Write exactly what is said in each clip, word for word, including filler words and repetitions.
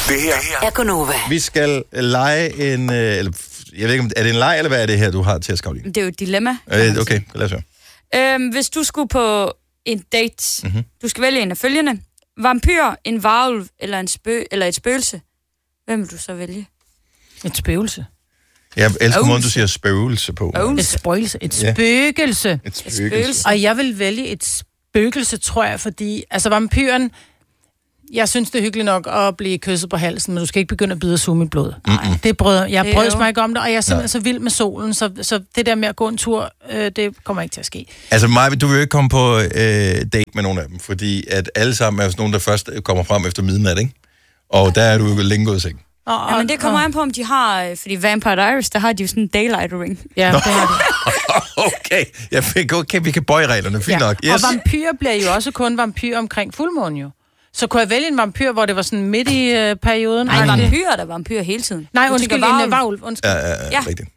Det her er Gonova. Vi skal lege en... Øh, eller, jeg ved ikke, om er det en leg, eller hvad er det her, du har til at Karoline? Det er jo et dilemma. Øh, okay, lad os høre. Øhm, hvis du skulle på en date, mm-hmm. du skal vælge en af følgende. Vampyr, en varulv eller, en spø- eller et spøgelse. Hvem vil du så vælge? Et spøgelse. Jeg elsker måden, du siger spøgelse på. Et spøgelse. Et spøgelse. Ja. Et spøgelse. Og jeg vil vælge et spøgelse, tror jeg, fordi... Altså, vampyren... Jeg synes, det er hyggeligt nok at blive kysset på halsen, men du skal ikke begynde at bide og suge mit blod. Nej, det brød. Jeg Det er brøds jo. mig ikke om det, og jeg er simpelthen så vild med solen, så, så det der med at gå en tur, øh, det kommer ikke til at ske. Altså, Maja, du vil jo ikke komme på øh, date med nogen af dem, fordi at alle sammen er jo sådan nogen, der først kommer frem efter midnat, ikke? Og der er du jo længe gået i seng. Og, og, Ja, men det kommer an på, om de har... Fordi Vampire Diaries, der har de jo sådan en daylight ring. Ja, det har de. Okay, jeg fik, okay, vi kan bøje reglerne, fint Ja. nok. Yes. Og vampyr bliver jo også kun vampyr omkring fuldmåne jo. Så kunne jeg vælge en vampyr, hvor det var sådan midt i øh, perioden? Nej, vampyr er der vampyr hele tiden. Nej, Du undskyld, tænker en varulv. varulv. Undskyld. Ja, ja, ja, Ja. rigtigt.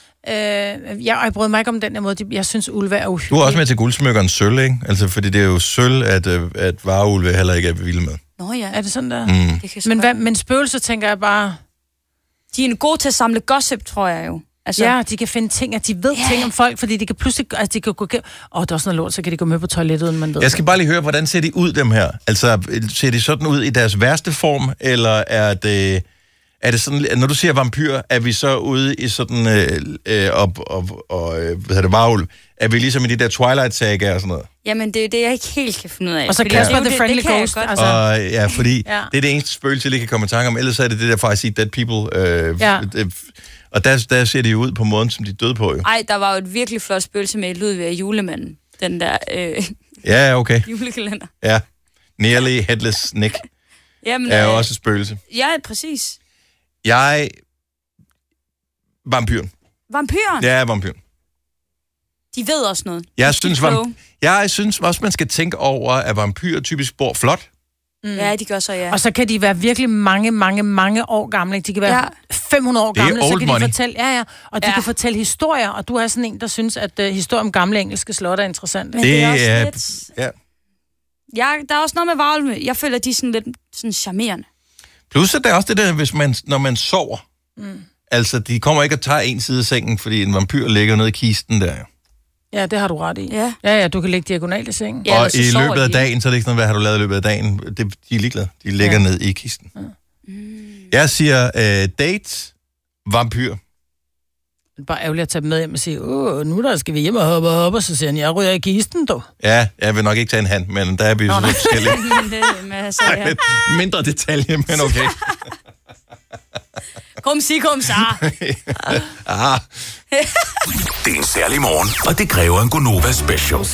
Øh, jeg, jeg brød mig ikke om den der måde. Jeg synes, ulve er uhyggeligt. Du er også med til guldsmykkeren sølv, ikke? Altså, fordi det er jo sølv, at, øh, at varulve heller ikke er vilde med. Nå ja. Er det sådan der? Mm. Det kan sgu Men, hvad, godt- men spøgelser tænker jeg bare... De er gode til at samle gossip, tror jeg jo. Altså, Ja, de kan finde ting, at de ved Ja. ting om folk, fordi de kan pludselig... Altså, de kan gå... Åh, oh, det er også noget lort, så kan de gå med på toilettet, uden man ved Jeg skal bare lige høre, hvordan ser de ud, dem her? Altså, ser de sådan ud i deres værste form, eller er det... Er det sådan, når du siger vampyr, er vi så ude i sådan, øh, øh, og, og, og øh, hvad hedder det, varulv, er vi ligesom i de der Twilight-sager og sådan noget? Jamen, det er det, jeg ikke helt kan finde ud af. Og så Fordi Casper det er jo the det- Friendly det kan jeg Ghost, godt. altså. Og ja, fordi Ja. det er det eneste spøgelse, jeg lige kan komme i tanke om, ellers er det det der faktisk i Dead People. Øh, Ja. øh, og der, der ser de jo ud på måden, som de døde på jo. Ej, der var jo et virkelig flot spøgelse med Ludvig og julemanden. Den der øh, Ja, okay. julekalender. Ja. Nearly Headless Nick Jamen, er jo øh, også et spøgelse. Ja, præcis. Jeg... Vampyren. Vampyren, ja. Jeg er vampyren. De ved også noget. Jeg De er synes, kloge. vamp- jeg synes også, man skal tænke over, at vampyrer typisk bor flot. Mm. Ja, de gør så, ja. Og så kan de være virkelig mange, mange, mange år gamle. De kan være Ja. ja. fem hundrede år Det er gamle, så old kan money. de fortælle, ja, ja, og de Ja. ja. kan fortælle historier, og du er sådan en, der synes, at uh, historier om gamle engelske slotte er interessant. Men det er også er- lidt... Ja. Ja, der er også noget med varulve. Jeg føler, de er sådan lidt sådan charmerende. Plus, at der er også det der, hvis man, når man sover. Mm. Altså, de kommer ikke og tager en side af sengen, fordi en vampyr ligger nede i kisten der. Ja, det har du ret i. Ja. Ja, ja, du kan ligge diagonalt i sengen. Ja, Ja, og og så i sover løbet af de. dagen, så er det ikke sådan, hvad har du lavet i løbet af dagen? Det, de er ligeglade. De ligger ja. Ja. ned i kisten. Ja. Jeg siger øh, date, vampyr. Det er bare ærgerligt at tage dem med hjem og sige, åh, nu der skal vi hjem og hoppe op, og så siger han, jeg ryger i kisten, du. Ja, jeg vil nok ikke tage en hand, men der er vi jo sådan lidt forskellige. Men det er med, så, ja. Lidt mindre detalje, men okay. Kom, sig, kom, så. Ah, Det er en særlig morgen, og det kræver en Gonova Special.